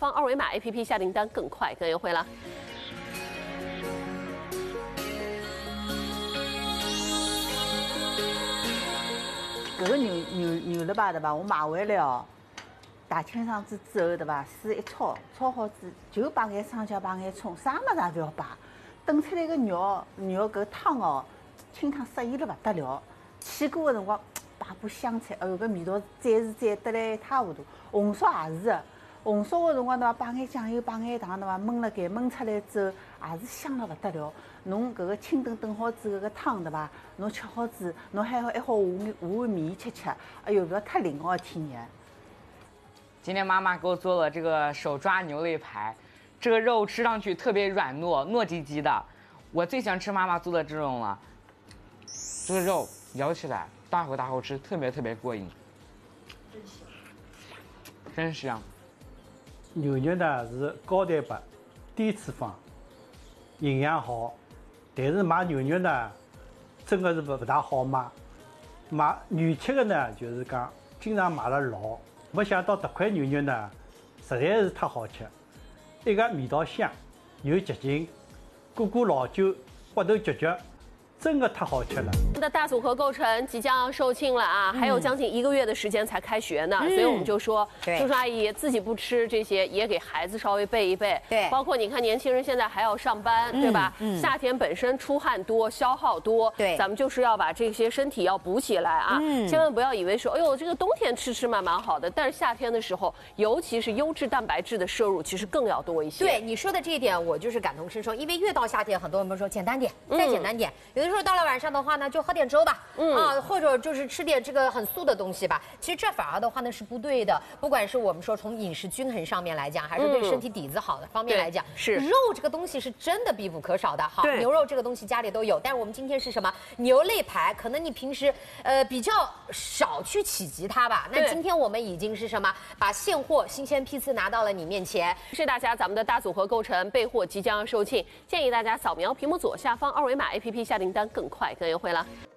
方二维码 APP 下订单更快更优惠了。 这个牛肉吧，对吧？我买回来哦，打清爽子之后，对吧？水一焯，焯好子就摆眼生姜，摆眼葱，啥么子也不要摆。炖出来个肉搿汤哦，清汤适宜了不得了。起锅的辰光摆把香菜，哎哟，搿味道蘸得来一塌糊涂。红烧也是的，红烧的辰光对伐？摆眼酱油，摆眼糖对伐？焖了盖，焖出来之后也是香了不得了。侬搿个清炖好之后，搿汤对伐？侬吃好之，侬还好下碗面吃，哎哟，搿太灵哦，天爷！ 今天妈妈给我做了这个手抓牛肋排，这个肉吃上去特别软糯唧唧的，我最喜欢吃妈妈做的这种了。这个肉咬起来大口吃，特别过瘾，真香。 牛肉呢是高蛋白、低脂肪，营养好，但是买牛肉呢，真的是不大好买。买原切的呢，就是讲经常买了老，没想到这块牛肉呢，实在是太好吃。一个味道香，又洁净，过老酒，骨头嚼，真的太好吃了。 我们的大组合购城即将要售罄了啊，还有将近1个月的时间才开学呢，所以我们就说，叔叔阿姨自己不吃这些，也给孩子稍微备一备。 对， 包括你看年轻人现在还要上班，对吧？夏天本身出汗多，消耗多， 对， 咱们就是要把这些身体要补起来啊。千万不要以为说，哎呦，这个冬天吃蛮好的，但是夏天的时候，尤其是优质蛋白质的摄入，其实更要多一些。 对你说的这一点，我就是感同身受，因为越到夏天，很多人们说简单点，再简单点，有的时候到了晚上的话呢，就喝点粥吧，或者就是吃点这个很素的东西吧。其实这反而的话呢是不对的，不管是我们说从饮食均衡上面来讲，还是对身体底子好的方面来讲， 是肉这个东西是真的必不可少的。好，牛肉这个东西家里都有，但是我们今天是什么？牛肋排，可能你平时比较少去企及它吧。那今天我们已经是什么？把现货新鲜批次拿到了你面前。 谢谢大家，咱们的大组合购城备货即将要售罄，建议大家扫描屏幕左下方二维码 APP 下订单更快更优惠了。